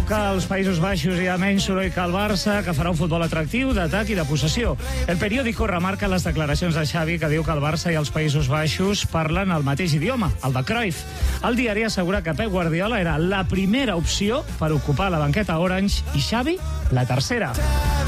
que als Països Baixos hi ha menys soroll que al Barça, que farà un futbol atractiu, d'atac i de possessió. El periòdico remarca les declaracions de Xavi, que diu que el Barça i els Països Baixos parlen el mateix idioma, el de Cruyff. El diari assegura que Pep Guardiola era la primera opció per ocupar la banqueta Orange i Xavi la tercera.